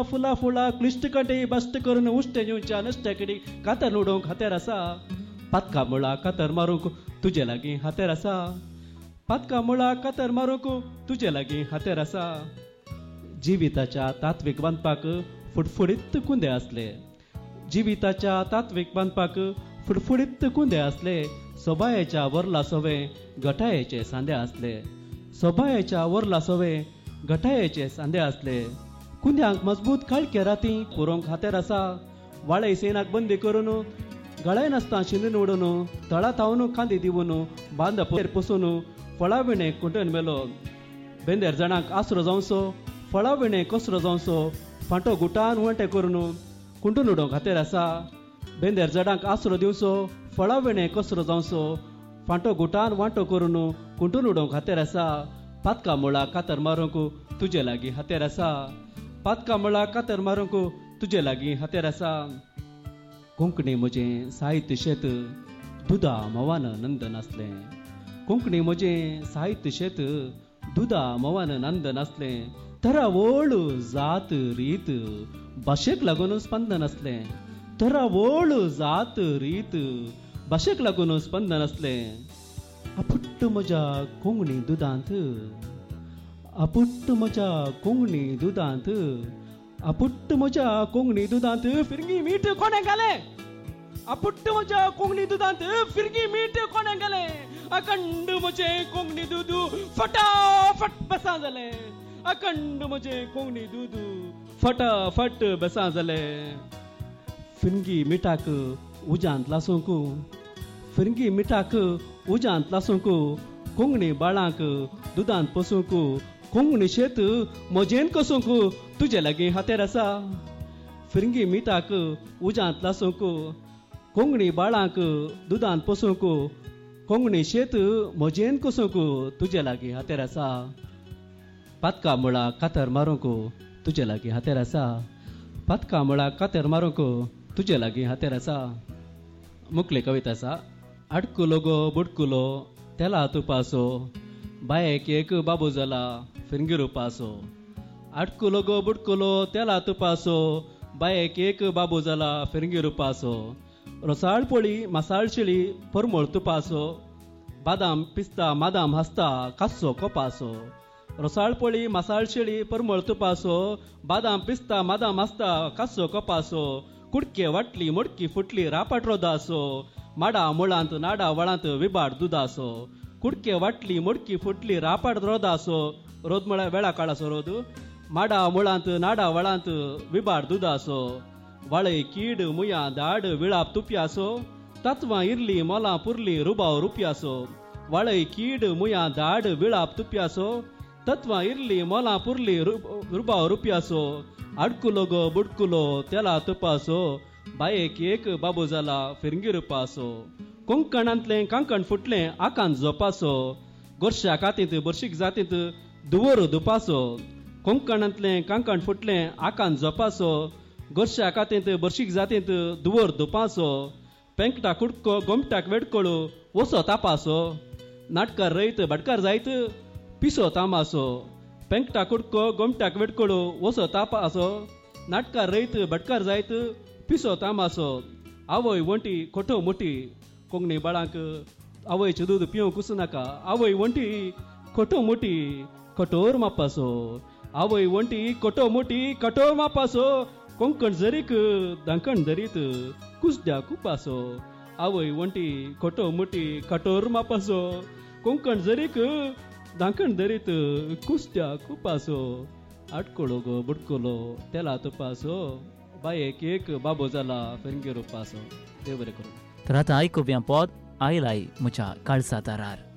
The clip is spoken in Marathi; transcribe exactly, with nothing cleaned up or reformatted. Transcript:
फुला फुला क्लिष्ट कटे बस्ट करून उष्टे नेवच्या नश्ट्याकडी कातर उडोवंक हातेर आसा. पातका मुळा कातर मारूंक तुजे लागीं हातेर आसा. पातका मुळा कातर मारूंक तुजे लागीं हातेर आसा. जिविताच्या तात्वीक बांदपाक फुडफुडीत कुंदे आसले. जिविताच्या तात्वीक बांदपाक फुडफुडीत कुंदे आसले. सोबायेच्या वरला सोवे गठायेचे सांदे आसले. सोबायेच्या वरला सोवे गठायेचे सांदे आसले. कुंद्यांक मजबूत काळके राती पुरोंक हातेर आसा. वाळय सेनाक बंदी करून गळे नासता शिंदून उडून तळा थावन खांदी दिवन बांद पोर पसून फळा विणे कुंटन मेलो. बेंदेर जाणांक आसरो जावंसो फळा विणे कसरो जावंसो फांटो गुटान वंटे करून कुंटून उडोवंक हातेर आसा. बेंदेर झाडांक आसरो दिवचो फळा विणे कसरो जावंसो फांटो गुटान वांटो करून कुंटून उडोवंक हातेर आसा. पातका मुळा कातर मारूंक तुजे लागीं हातेर आसा. पातका मुळा कातर मारूंक तुजे लागीं हातेर आसा. कोंकणी म्हजें साहित्य शेत दुदा मोवान नंद नासलें. कोंकणी म्हजें साहित्य शेत दुदा मोवान नंद नासलें. तरा वळ जात रीत भाशेक लागून स्पंदन आसलें. तरा वळ जात रीत भाशेक लागून स्पंदन आसलें. आपुट्ट म्हज्या कोंकणी दुदांत आपुट्ट म्हज्या कोंकणी दुदांत आपुट्ट म्हज्या कोंकणी दुदांत फिरगी मीठ कोणे घाले. आपुट्ट म्हज्या कोंकणी दुदांत फिरगी मीठ कोणे घाले. अखंड म्हजें कोंकणी दूद फटाफट बेसा जालें. अखंड म्हजें कोंकणी दूद फटाफट बेसा जालें. फिरगी मिठाक उज्यांत लासूंक फिरगी मिठाक उज्यांत लासूंक कोंकणी बाळांक दुदांत पसूंक कोंकणी शेत म्हजेन कसूंक तुजे लागीं हातेर आसा. फिरगी मिठाक उज्यांत लासूंक कोंकणी बाळांक दुदांत पसूंक कोंकणी शेत म्हजेन कसूंक तुजे लागीं हातेर आसा. पातका मुळा कातर मारूंक तुजे लागीं हातेर आसा. पातका मुळा कातर मारूंक तुजे लागीं हातेर आसा. मुखली कविता आसा. आडकुलो गो बुडकुलो तेला तुपासो बायेक एक बाबू जाला फिरंगी रुपासो. आडकुलो गो बुडकुलो तेला तुपासो बायेक एक बाबू जाला फिरंगी रुपासो. रसाळ पोळी मसाळ शिळी परमळ तुपासो बादाम पिस्ता मादाम हसता कास्सो कोपासो. रसाळ पोळी मसाळ शिळी परमळ तुपासो बादाम पिस्ता मादाम हसता कास्सो कोपासो. कुडके वाटली मोडकी फुटली रापाट रोदासो माडा मुळांत नाडा वळांत विबाड दुदासो. कुडके वाटली मोडकी फुटली रापाट रोदासो रोद म्हळ्यार वेळा काळाचो रोद. माडा मुळांत नाडा वळांत विबाड दुदासो. वाळय कीड मुया दाड विळाप तुप्यासो तत्वां इरली मोलां पुरली रुबाव रुपयासो. वाळय कीड मुया दाड विळाप तुप्यासो तत्वां इरली मोलां पुरली रुबाव रुपयासो. आडकुलो गो बुडकुलो तेला तुपासो बायेक एक बाबू जाला फिरंगी रुपासो. कोंकणांतलें कांकण फुटलें आकांत जोपासो गोरश्या कातींत बर्शीक जातींत दुवर दुपासो. कोंकणांतलें कांकण फुटलें आकांत जोपासो गोरश्या कातींत बर्शीक जातींत दुवर दुपासो. पेंकटा कुडको गोमट्याक वेडकोळू वसो तापासो. नाटकार रयत भटकार जायत पिसो तामासो. पेंकटा कुडको गोमट्याक वेडकोळू वसो तापासो. नाटकार रयत भटकार जायत पिसो तामासो. आवय वंटी खोटो मोठी कोंकणी बाळांक आवयचें दूद पिवंक कुसनाका. आवय वंटी खोटो मोठी कठोर मापासो. आवय वंटी खोटो मोठी कठोर मापासो. कोंकण जरीक दांकण धरीत कुसद्या कुपासो. आवय वंटी खोटो मोठी कठोर मापासो. कोंकण जरीक दांकण धरीत कुसद्या कुपासो. आडकुलो गो बुडकुलो तेला तुपासो बायेक एक बाबू जाला फिरंगी रुपासो. देव बरें करूं. तर आतां आयकुया पद आयलाय म्हज्या काळजा दारार.